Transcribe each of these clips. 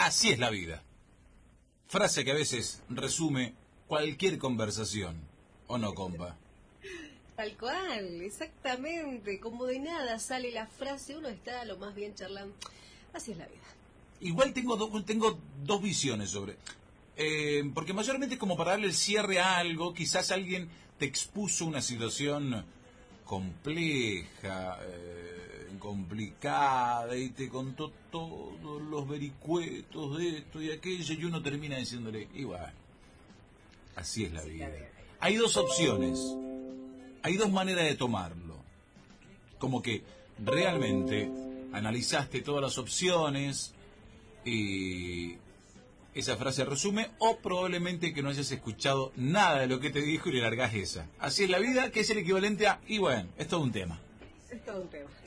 Así es la vida. Frase que a veces resume cualquier conversación, ¿o no, compa? Tal cual, exactamente. Como de nada sale la frase, uno está lo más bien charlando. Así es la vida. Igual tengo dos visiones sobre... porque mayormente es como para darle el cierre a algo, quizás alguien te expuso una situación compleja, complicada, y te contó todos los vericuetos de esto y aquello, y uno termina diciéndole, igual, así es la vida. Hay dos opciones, hay dos maneras de tomarlo. Como que realmente analizaste todas las opciones y esa frase resume, o probablemente que no hayas escuchado nada de lo que te dijo y le largás esa. Así es la vida, que es el equivalente a, y bueno, es todo un tema. Es todo un tema.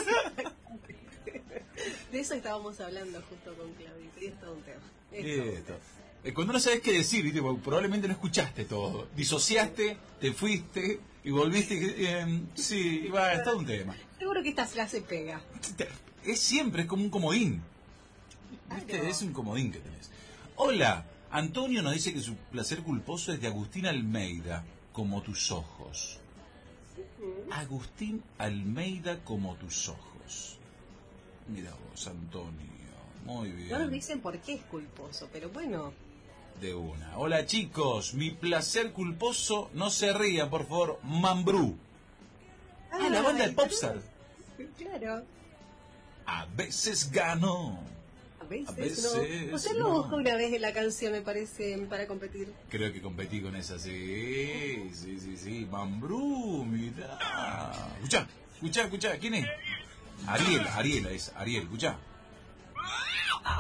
De eso estábamos hablando justo con Claudito, y es todo un tema. Cuando no sabes qué decir, ¿viste? Porque probablemente no escuchaste todo. Disociaste, te fuiste y volviste. Sí, va, es todo un tema. Seguro que esta frase pega. Es siempre, es como un comodín. ¿Viste? Es un comodín que tenés. Hola, Antonio nos dice que su placer culposo es de Agustín Almeida, como tus ojos. Agustín Almeida, como tus ojos. Mira vos, Antonio. Muy bien. No nos dicen por qué es culposo, pero bueno. De una. Hola chicos, mi placer culposo, no se rían, por favor, Mambrú. La banda de Popstar. Claro. A veces gano. A veces no. Usted lo buscó una vez en la canción, me parece, para competir. Creo que competí con esa, sí. Mambrú, mirá. Escuchá, ¿quién es? Ariel, escuchá.